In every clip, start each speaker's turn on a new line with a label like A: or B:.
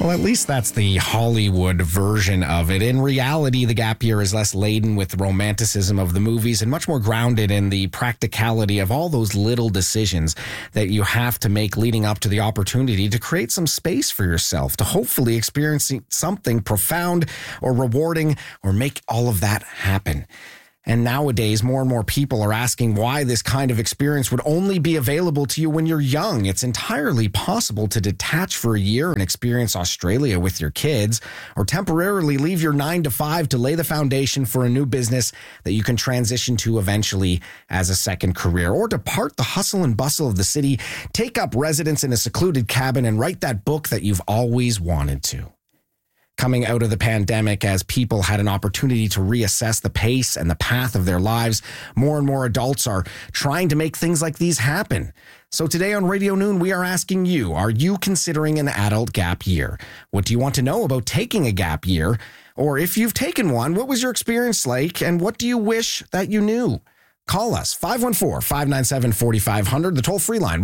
A: Well, at least that's the Hollywood version of it. In reality, the gap year is less laden with the romanticism of the movies and much more grounded in the practicality of all those little decisions that you have to make leading up to the opportunity to create some space for yourself, to hopefully experience something profound or rewarding or make all of that happen. And nowadays, more and more people are asking why this kind of experience would only be available to you when you're young. It's entirely possible to detach for a year and experience Australia with your kids, or temporarily leave your 9 to 5 to lay the foundation for a new business that you can transition to eventually as a second career, or depart the hustle and bustle of the city, take up residence in a secluded cabin, and write that book that you've always wanted to. Coming out of the pandemic, as people had an opportunity to reassess the pace and the path of their lives, more and more adults are trying to make things like these happen. So today on Radio Noon, we are asking you, are you considering an adult gap year? What do you want to know about taking a gap year? Or if you've taken one, what was your experience like, and what do you wish that you knew? Call us, 514-597-4500, the toll-free line,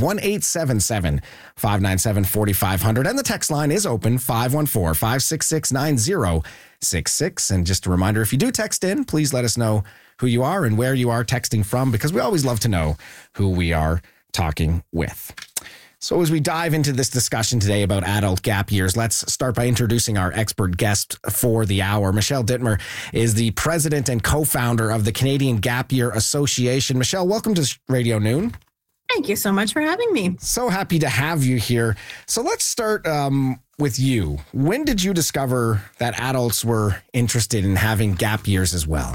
A: 1-877-597-4500, and the text line is open, 514-566-9066. And just a reminder, if you do text in, please let us know who you are and where you are texting from, because we always love to know who we are talking with. So as we dive into this discussion today about adult gap years, let's start by introducing our expert guest for the hour. Michelle Dittmer is the president and co-founder of the Canadian Gap Year Association. Michelle, welcome to Radio Noon.
B: Thank you so much for having me.
A: So happy to have you here. So let's start with you. When did you discover that adults were interested in having gap years as well?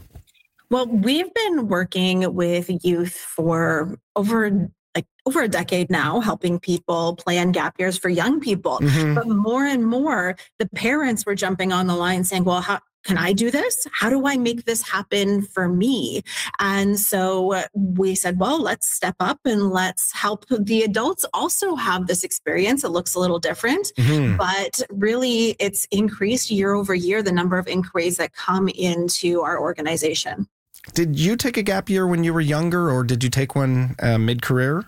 B: Well, we've been working with youth for over a decade now, helping people plan gap years for young people. Mm-hmm. But more and more, the parents were jumping on the line saying, well, how can I do this? How do I make this happen for me? And so we said, well, let's step up and let's help the adults also have this experience. It looks a little different, but really it's increased year over year, the number of inquiries that come into our organization.
A: Did you take a gap year when you were younger, or did you take one mid-career?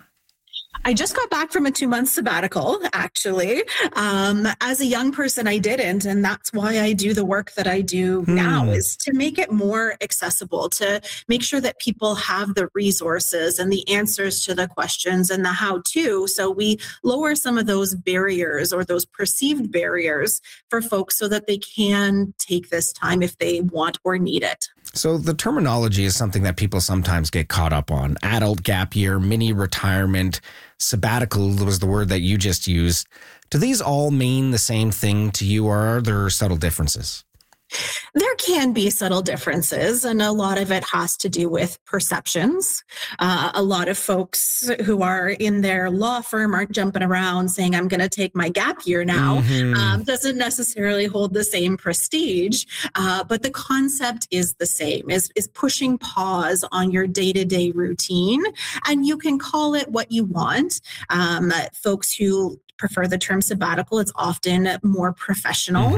B: I just got back from a 2-month sabbatical, actually. As a young person, I didn't. And that's why I do the work that I do now, is to make it more accessible, to make sure that people have the resources and the answers to the questions and the how-to. So we lower some of those barriers or those perceived barriers for folks so that they can take this time if they want or need it.
A: So the terminology is something that people sometimes get caught up on. Adult gap year, mini retirement, sabbatical was the word that you just used. Do these all mean the same thing to you, or are there subtle differences?
B: There can be subtle differences, and a lot of it has to do with perceptions. A lot of folks who are in their law firm aren't jumping around saying, I'm going to take my gap year now. Doesn't necessarily hold the same prestige, but the concept is the same, is pushing pause on your day-to-day routine, and you can call it what you want. Folks who prefer the term sabbatical, it's often more professional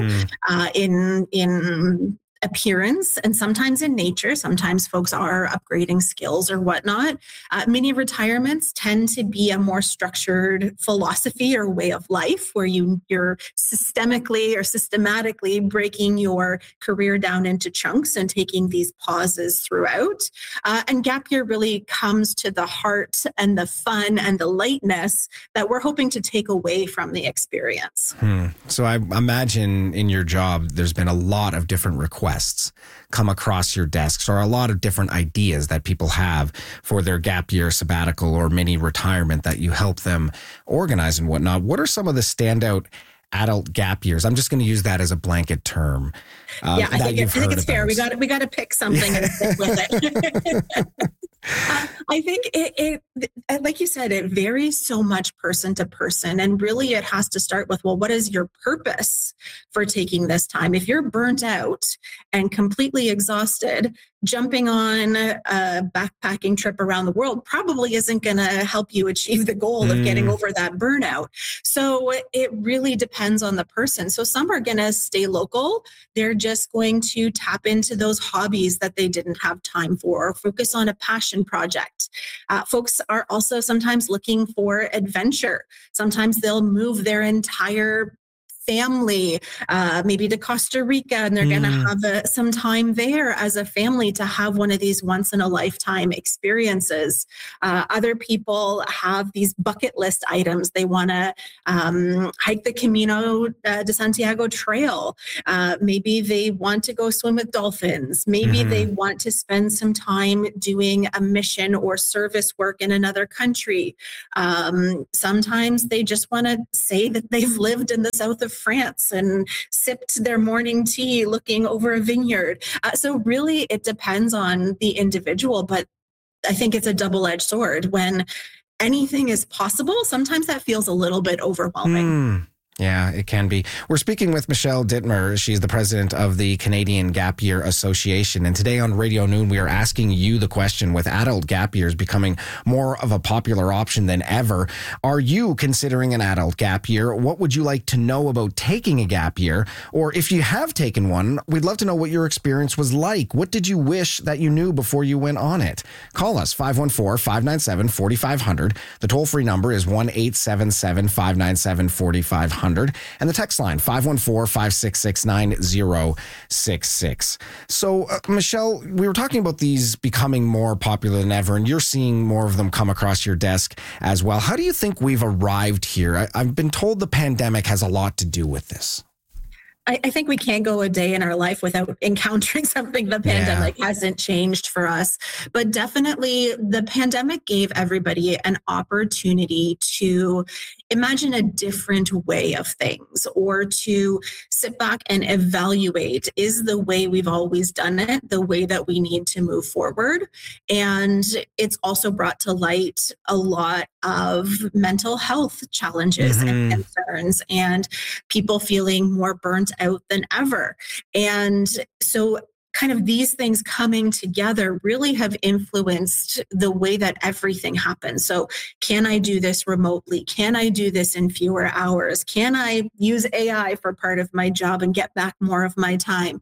B: in appearance and sometimes in nature. Sometimes folks are upgrading skills or whatnot. Mini retirements tend to be a more structured philosophy or way of life where you're systemically or systematically breaking your career down into chunks and taking these pauses throughout. And gap year really comes to the heart and the fun and the lightness that we're hoping to take away from the experience.
A: So I imagine in your job, there's been a lot of different requests come across your desks, or a lot of different ideas that people have for their gap year sabbatical or mini retirement that you help them organize and whatnot. What are some of the standout adult gap years? I'm just going to use that as a blanket term.
B: I think it's fair. We got to pick something and stick with it. I think it, like you said, it varies so much person to person. And really it has to start with, well, what is your purpose for taking this time? If you're burnt out and completely exhausted, jumping on a backpacking trip around the world probably isn't going to help you achieve the goal of getting over that burnout. So it really depends on the person. So some are going to stay local. They're just going to tap into those hobbies that they didn't have time for, or focus on a passion project. Folks are also sometimes looking for adventure. Sometimes they'll move their entire family, maybe to Costa Rica, and they're going to have some time there as a family to have one of these once in a lifetime experiences. Other people have these bucket list items. They want to hike the Camino de Santiago trail. Maybe they want to go swim with dolphins. Maybe they want to spend some time doing a mission or service work in another country. Sometimes they just want to say that they've lived in the south of France and sipped their morning tea looking over a vineyard. So really it depends on the individual, but I think it's a double-edged sword. When anything is possible, sometimes that feels a little bit overwhelming.
A: Yeah, it can be. We're speaking with Michelle Dittmer. She's the president of the Canadian Gap Year Association. And today on Radio Noon, we are asking you the question, with adult gap years becoming more of a popular option than ever, are you considering an adult gap year? What would you like to know about taking a gap year? Or if you have taken one, we'd love to know what your experience was like. What did you wish that you knew before you went on it? Call us, 514-597-4500. The toll-free number is 1-877-597-4500. And the text line, 514-566-9066. So, Michelle, we were talking about these becoming more popular than ever, and you're seeing more of them come across your desk as well. How do you think we've arrived here? I've been told the pandemic has a lot to do with this.
B: I think we can't go a day in our life without encountering something the pandemic hasn't changed for us. But definitely the pandemic gave everybody an opportunity to imagine a different way of things, or to sit back and evaluate, is the way we've always done it the way that we need to move forward? And it's also brought to light a lot of mental health challenges and concerns, and people feeling more burnt out than ever. And so kind of these things coming together really have influenced the way that everything happens. So can I do this remotely? Can I do this in fewer hours? Can I use AI for part of my job and get back more of my time?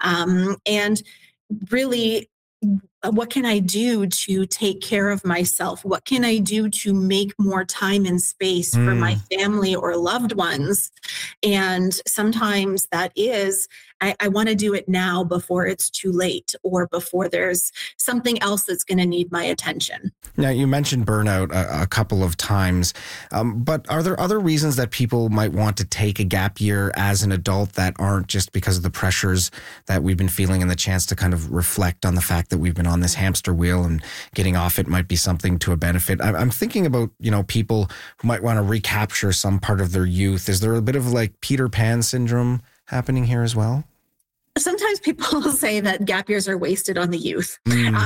B: And really, what can I do to take care of myself? What can I do to make more time and space for my family or loved ones? And sometimes that is, I want to do it now before it's too late, or before there's something else that's going to need my attention.
A: Now, you mentioned burnout a couple of times, but are there other reasons that people might want to take a gap year as an adult that aren't just because of the pressures that we've been feeling, and the chance to kind of reflect on the fact that we've been on this hamster wheel, and getting off it might be something to a benefit? I'm thinking about, people who might want to recapture some part of their youth. Is there a bit of like Peter Pan syndrome happening here as well?
B: Sometimes people say that gap years are wasted on the youth.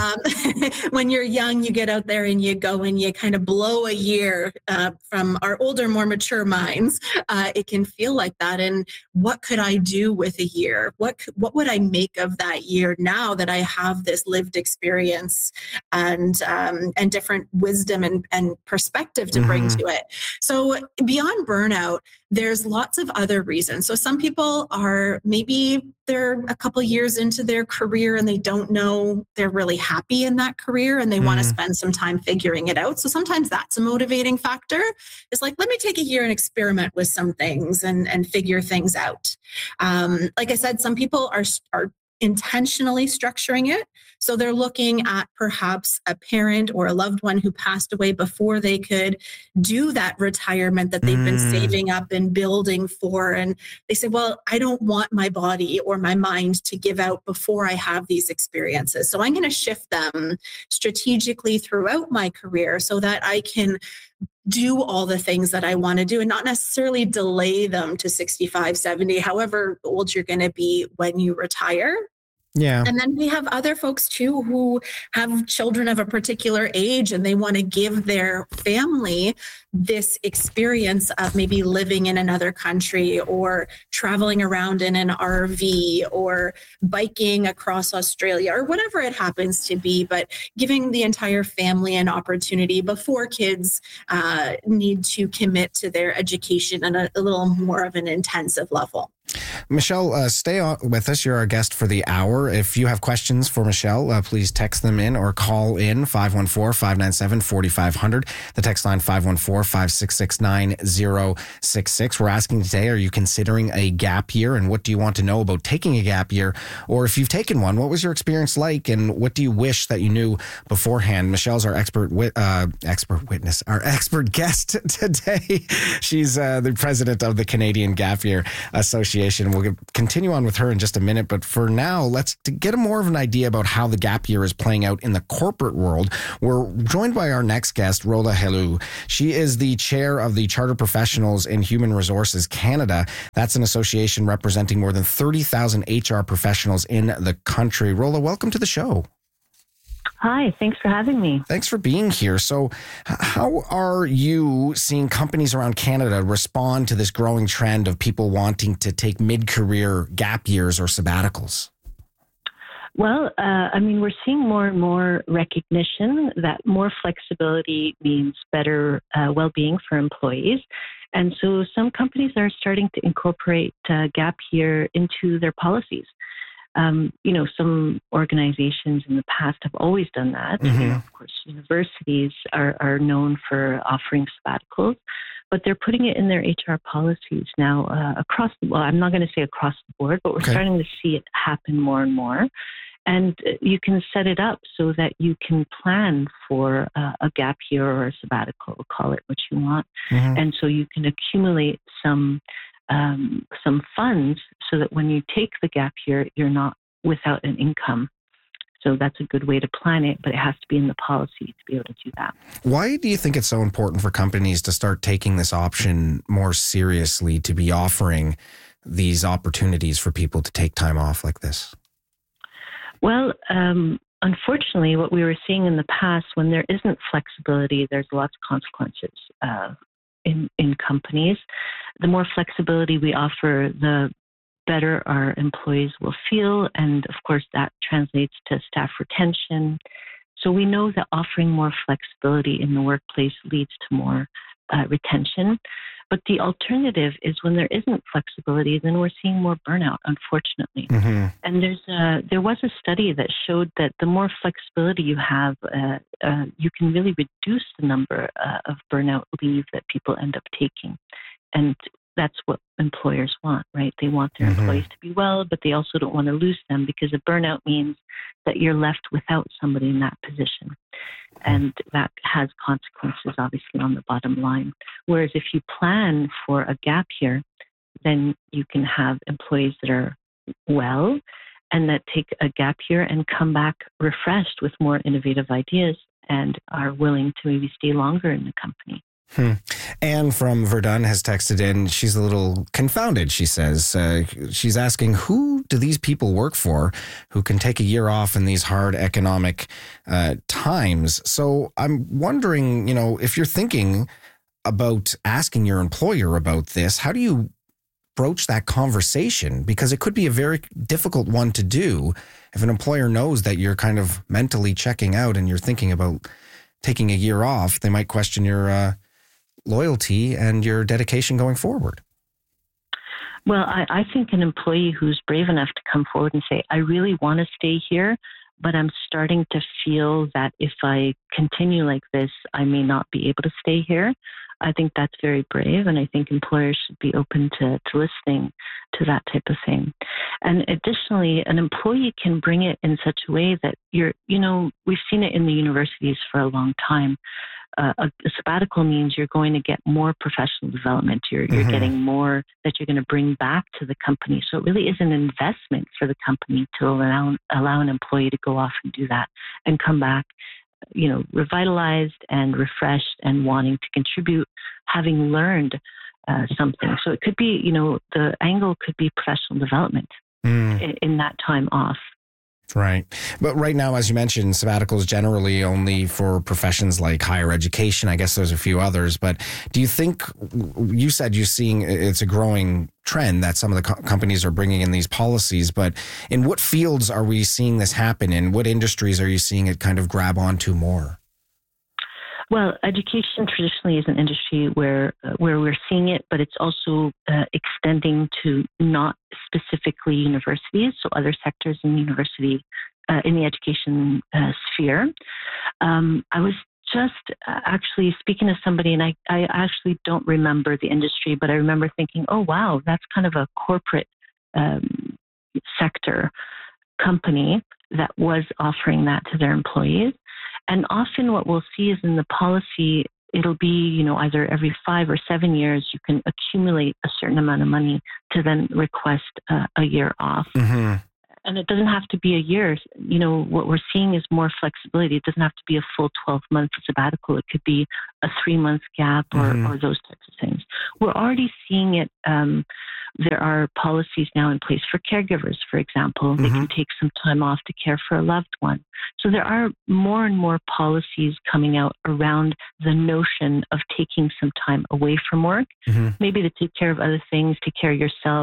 B: When you're young, you get out there and you go and you kind of blow a year. From our older, more mature minds, it can feel like that. And what could I do with a year? What would I make of that year now that I have this lived experience and different wisdom and perspective to bring to it? So beyond burnout, there's lots of other reasons. So some people are, maybe they're a couple years into their career and they don't know they're really happy in that career, and they want to spend some time figuring it out. So sometimes that's a motivating factor. It's like, let me take a year and experiment with some things and figure things out. Like I said, some people are intentionally structuring it. So they're looking at perhaps a parent or a loved one who passed away before they could do that retirement that they've been saving up and building for. And they say, well, I don't want my body or my mind to give out before I have these experiences. So I'm going to shift them strategically throughout my career so that I can do all the things that I want to do, and not necessarily delay them to 65, 70, however old you're going to be when you retire. Yeah. And then we have other folks too who have children of a particular age, and they want to give their family this experience of maybe living in another country, or traveling around in an RV, or biking across Australia, or whatever it happens to be, but giving the entire family an opportunity before kids need to commit to their education on a little more of an intensive level.
A: Michelle, stay on with us. You're our guest for the hour. If you have questions for Michelle, please text them in or call in 514-597-4500. The text line 514-566-9066. We're asking today, are you considering a gap year, and what do you want to know about taking a gap year? Or if you've taken one, what was your experience like, and what do you wish that you knew beforehand? Michelle's our expert guest today. She's the president of the Canadian Gap Year Association. We'll continue on with her in just a minute, but for now, let's get more of an idea about how the gap year is playing out in the corporate world. We're joined by our next guest, Rhoda Helou. She is the chair of the Chartered Professionals in Human Resources Canada. That's an association representing more than 30,000 HR professionals in the country. Rhoda, welcome to the show.
C: Hi, thanks for having me.
A: Thanks for being here. So how are you seeing companies around Canada respond to this growing trend of people wanting to take mid-career gap years or sabbaticals?
C: Well, we're seeing more and more recognition that more flexibility means better well-being for employees. And so some companies are starting to incorporate gap year into their policies. Some organizations in the past have always done that.
A: Mm-hmm.
C: Of course, universities are known for offering sabbaticals, but they're putting it in their HR policies now across the board. I'm not going to say across the board, but we're starting to see it happen more and more. And you can set it up so that you can plan for a gap year or a sabbatical, call it what you want.
A: Mm-hmm.
C: And so you can accumulate some funds so that when you take the gap year, you're not without an income. So that's a good way to plan it, but it has to be in the policy to be able to do that.
A: Why do you think it's so important for companies to start taking this option more seriously, to be offering these opportunities for people to take time off like this?
C: Well, unfortunately, what we were seeing in the past, when there isn't flexibility, there's lots of consequences in companies. The more flexibility we offer, the better our employees will feel. And of course, that translates to staff retention. So we know that offering more flexibility in the workplace leads to more retention. But the alternative is when there isn't flexibility, then we're seeing more burnout, unfortunately.
A: Mm-hmm.
C: And there was a study that showed that the more flexibility you have, you can really reduce the number of burnout leave that people end up taking. And that's what employers want, right? They want their employees to be well, but they also don't want to lose them, because a burnout means that you're left without somebody in that position. And that has consequences, obviously, on the bottom line. Whereas if you plan for a gap year, then you can have employees that are well and that take a gap year and come back refreshed with more innovative ideas and are willing to maybe stay longer in the company.
A: Anne from Verdun has texted in. She's a little confounded, she says. She's asking, who do these people work for who can take a year off in these hard economic times? So I'm wondering, if you're thinking about asking your employer about this, how do you broach that conversation? Because it could be a very difficult one to do if an employer knows that you're kind of mentally checking out and you're thinking about taking a year off. They might question your loyalty and your dedication going forward.
C: Well, I think an employee who's brave enough to come forward and say, I really want to stay here, but I'm starting to feel that if I continue like this, I may not be able to stay here. I think that's very brave, and I think employers should be open to listening to that type of thing. And additionally, an employee can bring it in such a way that we've seen it in the universities for a long time. A sabbatical means you're going to get more professional development. You're getting more that you're going to bring back to the company. So it really is an investment for the company to allow an employee to go off and do that and come back, revitalized and refreshed and wanting to contribute, having learned something. So it could be, the angle could be professional development in that time off.
A: Right. But right now, as you mentioned, sabbaticals generally only for professions like higher education. I guess there's a few others. But do you think, you said you're seeing it's a growing trend that some of the companies are bringing in these policies, but in what fields are we seeing this happen? In what industries are you seeing it kind of grab onto more?
C: Well, education traditionally is an industry where we're seeing it, but it's also extending to not specifically universities, so other sectors in university, in the education sphere. I was just actually speaking to somebody, and I actually don't remember the industry, but I remember thinking, oh, wow, that's kind of a corporate sector company that was offering that to their employees. And often what we'll see is in the policy, it'll be, either every 5 or 7 years, you can accumulate a certain amount of money to then request a year off. Mm-hmm. And it doesn't have to be a year. What we're seeing is more flexibility. It doesn't have to be a full 12-month sabbatical. It could be a 3-month gap or those types of things. We're already seeing it. There are policies now in place for caregivers, for example. They can take some time off to care for a loved one. So there are more and more policies coming out around the notion of taking some time away from work, maybe to take care of other things, take care of yourself,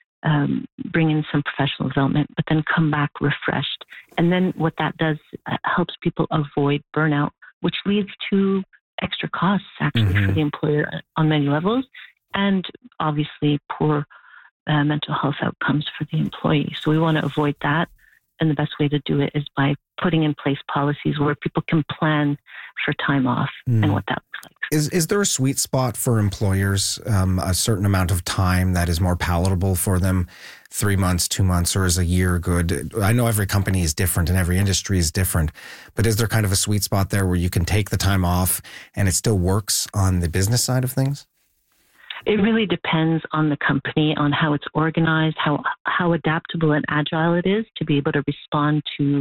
C: bring in some professional development, but then come back refreshed. And then what that does helps people avoid burnout, which leads to extra costs actually for the employer on many levels, and obviously poor mental health outcomes for the employee. So we want to avoid that. And the best way to do it is by putting in place policies where people can plan for time off and what that looks like.
A: Is there a sweet spot for employers, a certain amount of time that is more palatable for them, 3 months, 2 months, or is a year good? I know every company is different and every industry is different, but is there kind of a sweet spot there where you can take the time off and it still works on the business side of things?
C: It really depends on the company, on how it's organized, how adaptable and agile it is to be able to respond to,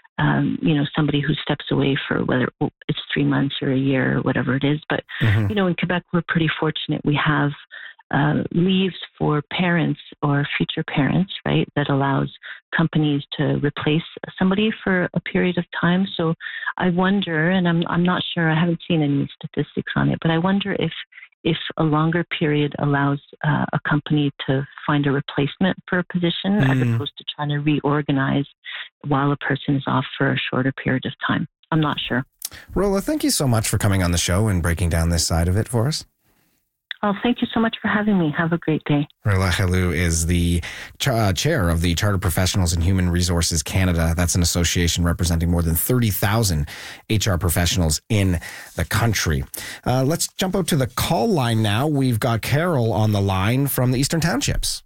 C: somebody who steps away for whether it's 3 months or a year or whatever it is. But, in Quebec, we're pretty fortunate. We have leaves for parents or future parents, right, that allows companies to replace somebody for a period of time. So I wonder, and I'm not sure, I haven't seen any statistics on it, but I wonder if a longer period allows a company to find a replacement for a position as opposed to trying to reorganize while a person is off for a shorter period of time. I'm not sure.
A: Rola, thank you so much for coming on the show and breaking down this side of it for us.
C: Oh, thank you so much for having me. Have a great day.
A: Rola Helou is the chair of the Chartered Professionals in Human Resources Canada. That's an association representing more than 30,000 HR professionals in the country. Let's jump out to the call line now. We've got Carol on the line from the Eastern Townships.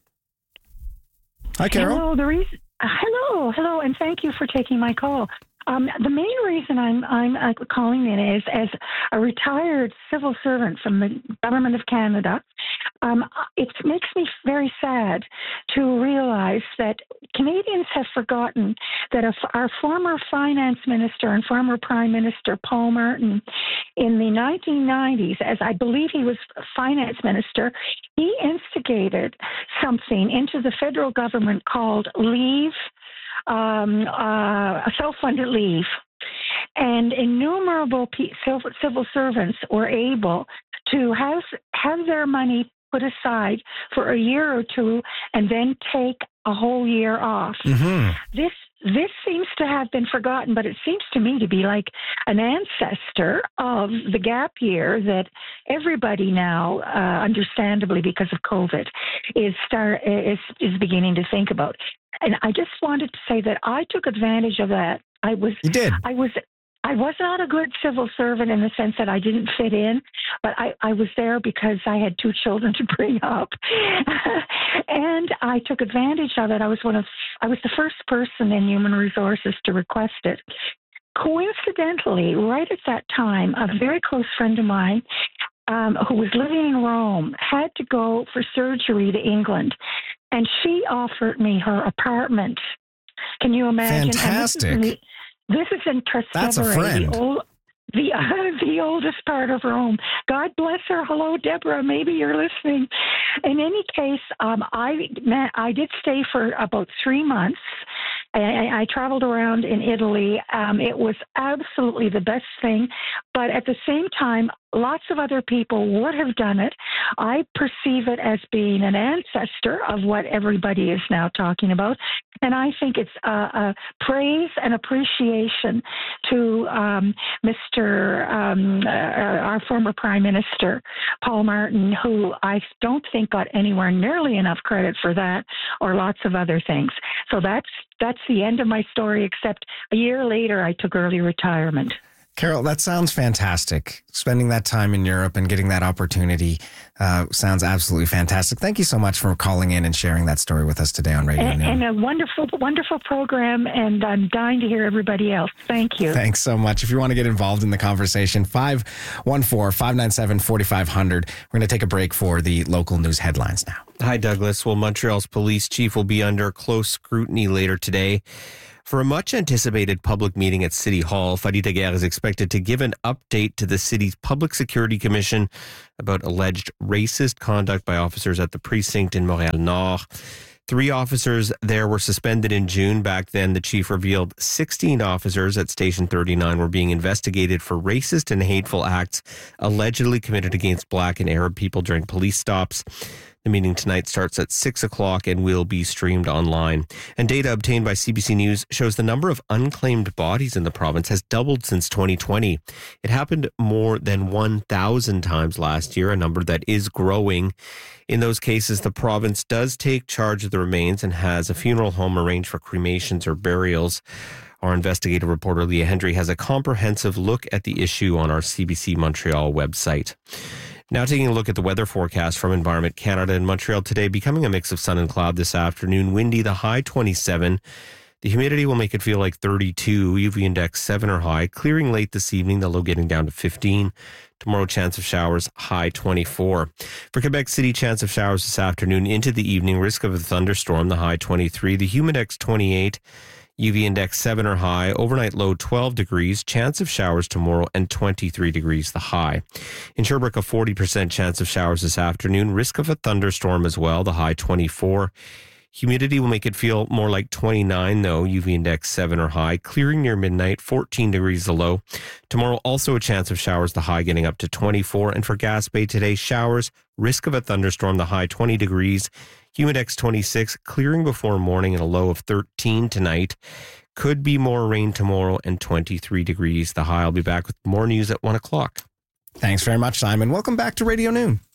A: Hi, Carol.
D: Hello, and thank you for taking my call. The main reason I'm calling in is as a retired civil servant from the Government of Canada. It makes me very sad to realize that Canadians have forgotten that our former finance minister and former Prime Minister Paul Martin, in the 1990s, as I believe he was finance minister, he instigated something into the federal government called leave. Self-funded leave, and innumerable civil servants were able to have their money put aside for a year or two and then take a whole year off. This seems to have been forgotten, but it seems to me to be like an ancestor of the gap year that everybody now, understandably because of COVID, is beginning to think about. And I just wanted to say that I took advantage of that.
A: You did.
D: I was not a good civil servant in the sense that I didn't fit in, but I was there because I had 2 children to bring up. And I took advantage of it. I was the first person in human resources to request it. Coincidentally, right at that time, a very close friend of mine who was living in Rome had to go for surgery to England, and she offered me her apartment. Can you imagine?
A: Fantastic.
D: This is in Trastevere.
A: That's a friend.
D: The oldest part of Rome. God bless her. Hello, Deborah. Maybe you're listening. In any case, I did stay for about 3 months. I traveled around in Italy. It was absolutely the best thing. But at the same time, lots of other people would have done it. I perceive it as being an ancestor of what everybody is now talking about. And I think it's a praise and appreciation to our former Prime Minister, Paul Martin, who I don't think got anywhere nearly enough credit for that or lots of other things. So that's the end of my story, except a year later I took early retirement.
A: Carol, that sounds fantastic. Spending that time in Europe and getting that opportunity sounds absolutely fantastic. Thank you so much for calling in and sharing that story with us today on Radio Noon.
D: And a wonderful, wonderful program, and I'm dying to hear everybody else. Thank you.
A: Thanks so much. If you want to get involved in the conversation, 514-597-4500. We're going to take a break for the local news headlines now.
E: Hi, Douglas. Well, Montreal's police chief will be under close scrutiny later today. For a much-anticipated public meeting at City Hall, Farid Aguirre is expected to give an update to the city's Public Security Commission about alleged racist conduct by officers at the precinct in Montréal-Nord. 3 officers there were suspended in June. Back then, the chief revealed 16 officers at Station 39 were being investigated for racist and hateful acts allegedly committed against Black and Arab people during police stops. The meeting tonight starts at 6 o'clock and will be streamed online. And data obtained by CBC News shows the number of unclaimed bodies in the province has doubled since 2020. It happened more than 1,000 times last year, a number that is growing. In those cases, the province does take charge of the remains and has a funeral home arranged for cremations or burials. Our investigative reporter Leah Hendry has a comprehensive look at the issue on our CBC Montreal website. Now taking a look at the weather forecast from Environment Canada. In Montreal today, becoming a mix of sun and cloud this afternoon. Windy, the high 27. The humidity will make it feel like 32. UV index 7 or high. Clearing late this evening, the low getting down to 15. Tomorrow, chance of showers, high 24. For Quebec City, chance of showers this afternoon into the evening. Risk of a thunderstorm, the high 23. The humidex 28. UV index 7 or high, overnight low 12 degrees, chance of showers tomorrow, and 23 degrees the high. In Sherbrooke, a 40% chance of showers this afternoon, risk of a thunderstorm as well, the high 24. Humidity will make it feel more like 29 though, UV index 7 or high, clearing near midnight, 14 degrees the low. Tomorrow, also a chance of showers, the high getting up to 24. And for Gaspé today, showers, risk of a thunderstorm, the high 20 degrees. Humidex 26, clearing before morning and a low of 13 tonight. Could be more rain tomorrow and 23 degrees the high. I'll be back with more news at 1 o'clock.
A: Thanks very much, Simon. Welcome back to Radio Noon.